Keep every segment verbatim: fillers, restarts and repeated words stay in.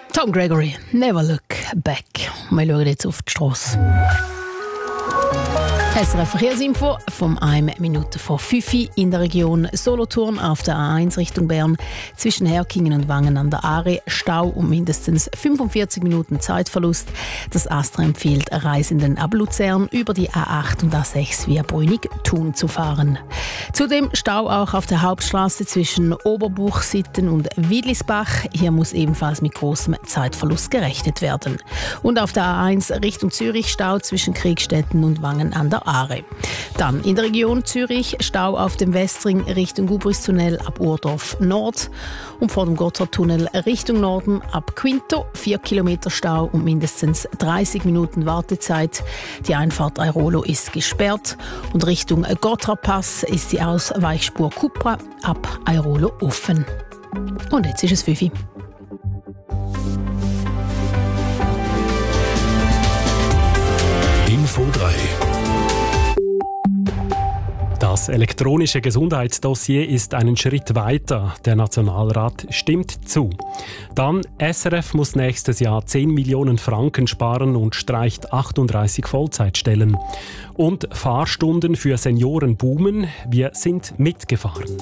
Tom Gregory, Never Look Back. Wir schauen jetzt auf die Strasse. S R F Verkehrsinfo vom eine Minute vor fünf in der Region Solothurn auf der A eins Richtung Bern. Zwischen Herkingen und Wangen an der Aare Stau um mindestens fünfundvierzig Minuten Zeitverlust. Das Astra empfiehlt Reisenden ab Luzern über die A acht und A sechs via Brünig-Thun zu fahren. Zudem Stau auch auf der Hauptstraße zwischen Oberbuchsitten und Wiedlisbach. Hier muss ebenfalls mit großem Zeitverlust gerechnet werden. Und auf der A eins Richtung Zürich Stau zwischen Kriegstetten und Wangen an der Aare. Dann in der Region Zürich Stau auf dem Westring Richtung Gubristunnel ab Urdorf Nord und vor dem Gotthardtunnel Richtung Norden ab Quinto vier Kilometer Stau und mindestens dreißig Minuten Wartezeit. Die Einfahrt Airolo ist gesperrt und Richtung Gotthardpass ist die Ausweichspur Cupra ab Airolo offen. Und jetzt ist es fünf Uhr. Info drei. Das elektronische Gesundheitsdossier ist einen Schritt weiter. Der Nationalrat stimmt zu. Dann S R F muss nächstes Jahr zehn Millionen Franken sparen und streicht achtunddreißig Vollzeitstellen. Und Fahrstunden für Senioren boomen. Wir sind mitgefahren.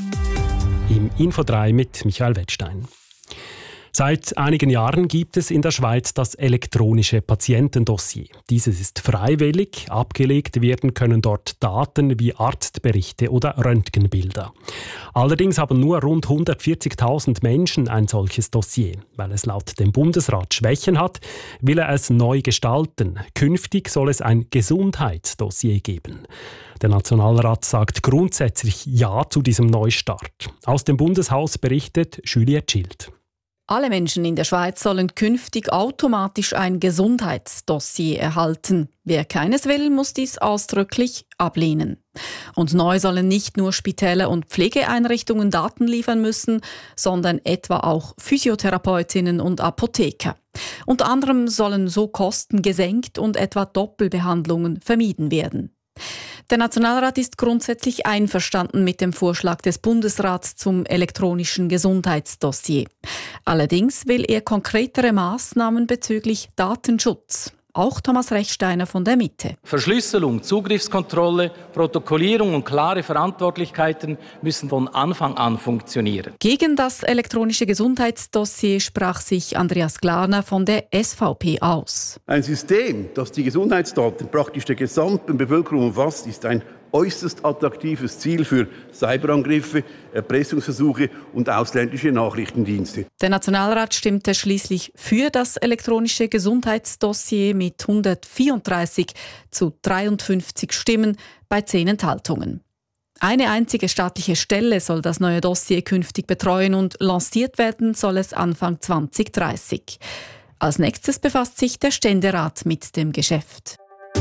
Im Info drei mit Michael Wettstein. Seit einigen Jahren gibt es in der Schweiz das elektronische Patientendossier. Dieses ist freiwillig. Abgelegt werden können dort Daten wie Arztberichte oder Röntgenbilder. Allerdings haben nur rund hundertvierzigtausend Menschen ein solches Dossier. Weil es laut dem Bundesrat Schwächen hat, will er es neu gestalten. Künftig soll es ein Gesundheitsdossier geben. Der Nationalrat sagt grundsätzlich Ja zu diesem Neustart. Aus dem Bundeshaus berichtet Juliette Schild. Alle Menschen in der Schweiz sollen künftig automatisch ein Gesundheitsdossier erhalten. Wer keines will, muss dies ausdrücklich ablehnen. Und neu sollen nicht nur Spitäler und Pflegeeinrichtungen Daten liefern müssen, sondern etwa auch Physiotherapeutinnen und Apotheker. Unter anderem sollen so Kosten gesenkt und etwa Doppelbehandlungen vermieden werden. Der Nationalrat ist grundsätzlich einverstanden mit dem Vorschlag des Bundesrats zum elektronischen Gesundheitsdossier. Allerdings will er konkretere Maßnahmen bezüglich Datenschutz. Auch Thomas Rechsteiner von der Mitte. Verschlüsselung, Zugriffskontrolle, Protokollierung und klare Verantwortlichkeiten müssen von Anfang an funktionieren. Gegen das elektronische Gesundheitsdossier sprach sich Andreas Glarner von der S V P aus. Ein System, das die Gesundheitsdaten praktisch der gesamten Bevölkerung umfasst, ist ein äußerst attraktives Ziel für Cyberangriffe, Erpressungsversuche und ausländische Nachrichtendienste. Der Nationalrat stimmte schließlich für das elektronische Gesundheitsdossier mit hundertvierunddreißig zu dreiundfünfzig Stimmen bei zehn Enthaltungen. Eine einzige staatliche Stelle soll das neue Dossier künftig betreuen und lanciert werden soll es Anfang zwanzig dreißig. Als nächstes befasst sich der Ständerat mit dem Geschäft.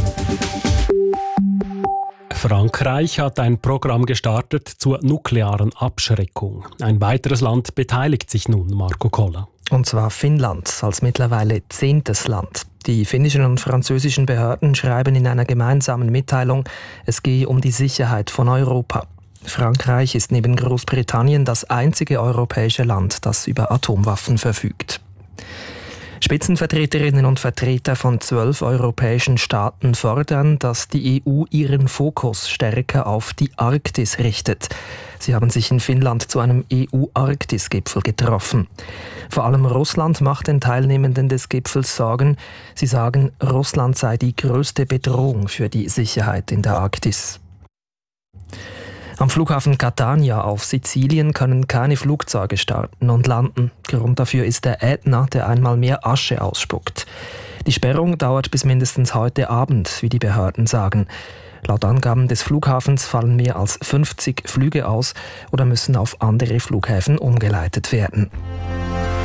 Frankreich hat ein Programm gestartet zur nuklearen Abschreckung. Ein weiteres Land beteiligt sich nun, Marco Koller. Und zwar Finnland als mittlerweile zehntes Land. Die finnischen und französischen Behörden schreiben in einer gemeinsamen Mitteilung, es gehe um die Sicherheit von Europa. Frankreich ist neben Großbritannien das einzige europäische Land, das über Atomwaffen verfügt. Spitzenvertreterinnen und Vertreter von zwölf europäischen Staaten fordern, dass die E U ihren Fokus stärker auf die Arktis richtet. Sie haben sich in Finnland zu einem E U-Arktis-Gipfel getroffen. Vor allem Russland macht den Teilnehmenden des Gipfels Sorgen. Sie sagen, Russland sei die größte Bedrohung für die Sicherheit in der Arktis. Am Flughafen Catania auf Sizilien können keine Flugzeuge starten und landen. Grund dafür ist der Ätna, der einmal mehr Asche ausspuckt. Die Sperrung dauert bis mindestens heute Abend, wie die Behörden sagen. Laut Angaben des Flughafens fallen mehr als fünfzig Flüge aus oder müssen auf andere Flughäfen umgeleitet werden.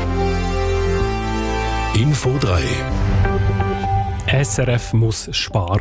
Info drei. S R F muss sparen.